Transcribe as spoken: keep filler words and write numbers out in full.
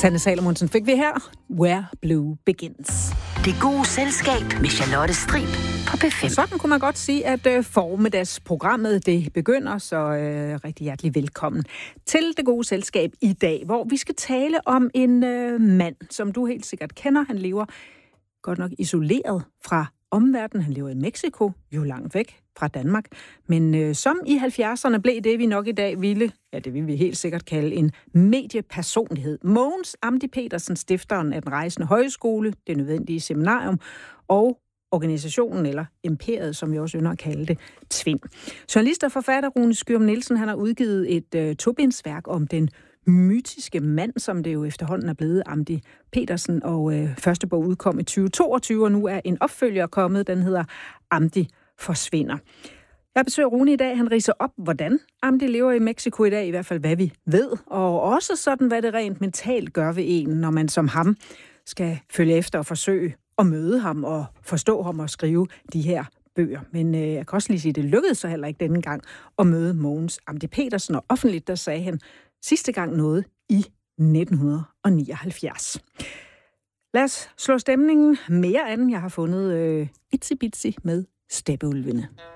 Sanne Salomonsen fik vi her. Where Blue Begins. Det gode selskab med Charlotte Strib på P fem. Sådan kunne man godt sige, at øh, formiddagsprogrammet det begynder, så øh, rigtig hjertelig velkommen til Det Gode Selskab i dag, hvor vi skal tale om en øh, mand, som du helt sikkert kender. Han lever godt nok isoleret fra omverdenen. Han lever i Mexico, jo langt væk fra Danmark. Men øh, som i halvfjerdserne blev det, vi nok i dag ville, ja, det vil vi helt sikkert kalde en mediepersonlighed. Mogens Amdi Petersen, stifteren af Den Rejsende Højskole, det nødvendige seminarium, og organisationen, eller imperiet, som vi også ynder at kalde det, Tvind. Journalist og forfatter Rune Skyum Nielsen, han har udgivet et øh, tobindsværk om den mytiske mand, som det jo efterhånden er blevet, Amdi Petersen, og øh, første bog udkom i tyve toogtyve, og nu er en opfølger kommet, den hedder Amdi forsvinder. Jeg besøger Rune i dag, han ridser op, hvordan Amdi lever i Mexico i dag, i hvert fald hvad vi ved, og også sådan, hvad det rent mentalt gør ved en, når man som ham skal følge efter og forsøge at møde ham og forstå ham og skrive de her bøger. Men øh, jeg kan også lige sige, at det lykkedes så heller ikke denne gang at møde Mogens Amdi Petersen, og offentligt der sagde han sidste gang noget i nitten nioghalvfjerds. Lad os slå stemningen mere an. Jeg har fundet øh, Itsy Bitsy med Steppeulvene.